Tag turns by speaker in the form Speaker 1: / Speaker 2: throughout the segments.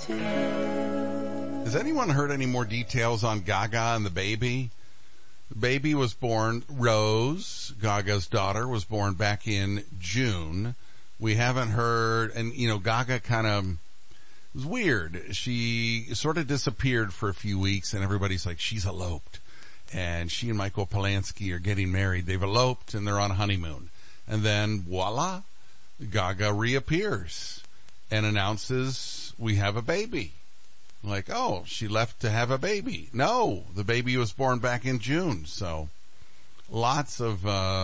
Speaker 1: Has anyone heard any more details on Gaga and the baby? The baby was born, Rose, Gaga's daughter, was born back in June. We haven't heard, and Gaga kind of, it was weird. She sort of disappeared for a few weeks and everybody's like, she's eloped. And she and Michael Polanski are getting married. They've eloped and they're on a honeymoon. And then voila, Gaga reappears and announces we have a baby. Like, oh, she left to have a baby. No, the baby was born back in June. So lots of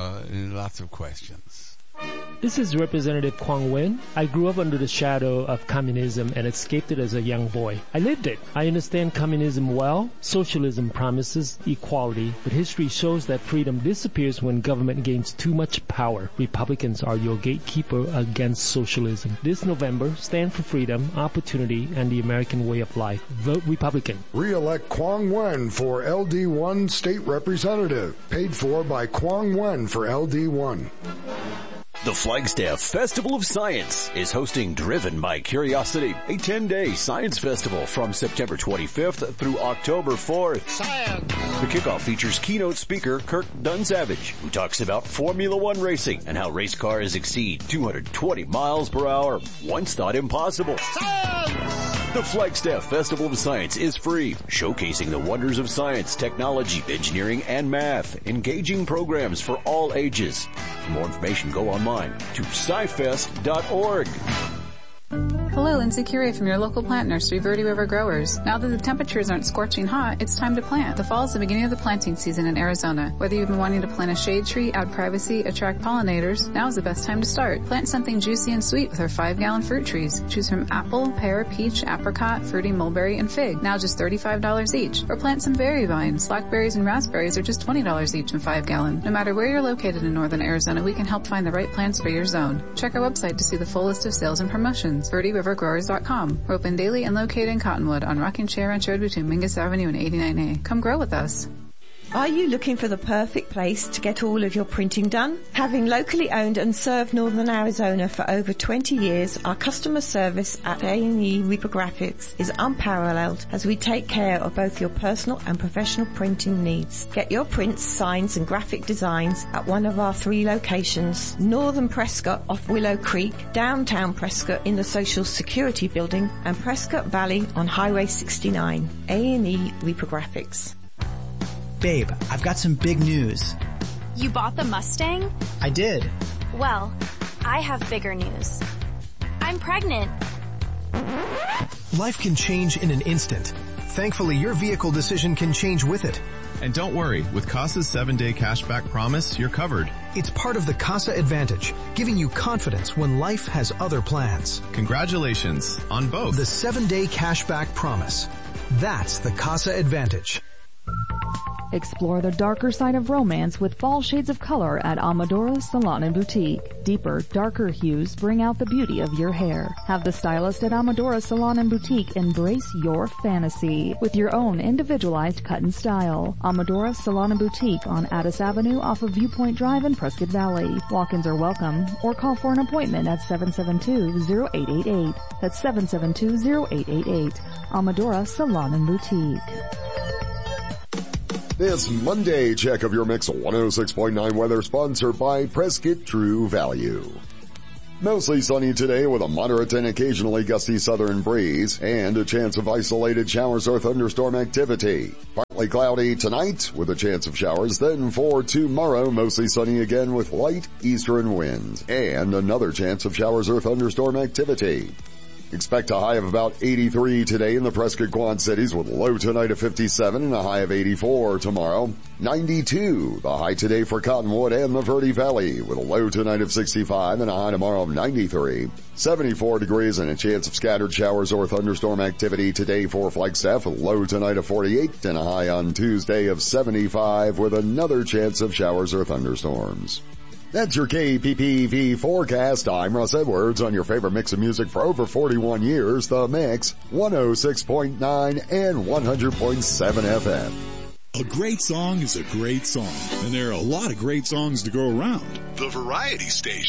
Speaker 1: questions.
Speaker 2: This is Representative Quang Nguyen. I grew up under the shadow of communism and escaped it as a young boy. I lived it. I understand communism well. Socialism promises equality, but history shows that freedom disappears when government gains too much power. Republicans are your gatekeeper against socialism. This November, stand for freedom, opportunity, and the American way of life. Vote Republican.
Speaker 3: Re-elect Quang Nguyen for LD1 State Representative. Paid for by Quang Nguyen for LD1.
Speaker 4: The Flagstaff Festival of Science is hosting Driven by Curiosity, a 10-day science festival from September 25th through October 4th.
Speaker 5: Science!
Speaker 4: The kickoff features keynote speaker Kirk Dunsavage, who talks about Formula One racing and how race cars exceed 220 miles per hour. Once thought impossible.
Speaker 5: Science!
Speaker 4: The Flagstaff Festival of Science is free, showcasing the wonders of science, technology, engineering, and math. Engaging programs for all ages. For more information, go online to scifest.org.
Speaker 6: Hello, Lindsay Curie from your local plant nursery, Verde River Growers. Now that the temperatures aren't scorching hot, it's time to plant. The fall is the beginning of the planting season in Arizona. Whether you've been wanting to plant a shade tree, add privacy, attract pollinators, now is the best time to start. Plant something juicy and sweet with our 5-gallon fruit trees. Choose from apple, pear, peach, apricot, fruity mulberry, and fig, now just $35 each. Or plant some berry vines. Blackberries and raspberries are just $20 each in 5-gallon. No matter where you're located in northern Arizona, we can help find the right plants for your zone. Check our website to see the full list of sales and promotions. VerdeRiverGrowers.com. We're open daily and located in Cottonwood on Rocking Chair Ranch Road between Mingus Avenue and 89A. Come grow with us.
Speaker 7: Are you looking for the perfect place to get all of your printing done? Having locally owned and served Northern Arizona for over 20 years, our customer service at A&E Reprographics is unparalleled as we take care of both your personal and professional printing needs. Get your prints, signs and graphic designs at one of our 3 locations: Northern Prescott off Willow Creek, downtown Prescott in the Social Security Building, and Prescott Valley on Highway 69. A&E Reprographics.
Speaker 8: Babe, I've got some big news.
Speaker 9: You bought the Mustang?
Speaker 8: I did.
Speaker 9: Well, I have bigger news. I'm pregnant.
Speaker 10: Life can change in an instant. Thankfully, your vehicle decision can change with it.
Speaker 11: And don't worry, with CASA's 7-day cashback promise, you're covered.
Speaker 10: It's part of the CASA Advantage, giving you confidence when life has other plans.
Speaker 11: Congratulations on both.
Speaker 10: The 7-day cashback promise. That's the CASA Advantage.
Speaker 12: Explore the darker side of romance with fall shades of color at Amadora Salon and Boutique. Deeper, darker hues bring out the beauty of your hair. Have the stylist at Amadora Salon and Boutique embrace your fantasy with your own individualized cut and style. Amadora Salon and Boutique on Addis Avenue off of Viewpoint Drive in Prescott Valley. Walk-ins are welcome or call for an appointment at 772-0888. That's 772-0888. Amadora Salon and Boutique.
Speaker 3: This Monday check of your Mix 106.9 weather sponsored by Prescott True Value. Mostly sunny today with a moderate and occasionally gusty southern breeze and a chance of isolated showers or thunderstorm activity. Partly cloudy tonight with a chance of showers. Then for tomorrow, mostly sunny again with light eastern winds and another chance of showers or thunderstorm activity. Expect a high of about 83 today in the Prescott Quad Cities with a low tonight of 57 and a high of 84 tomorrow. 92, the high today for Cottonwood and the Verde Valley with a low tonight of 65 and a high tomorrow of 93. 74 degrees and a chance of scattered showers or thunderstorm activity today for Flagstaff with a low tonight of 48 and a high on Tuesday of 75 with another chance of showers or thunderstorms. That's your KPPV forecast. I'm Russ Edwards on your favorite mix of music for over 41 years, The Mix, 106.9 and 100.7 FM.
Speaker 13: A great song is a great song, and there are a lot of great songs to go around.
Speaker 14: The Variety Station.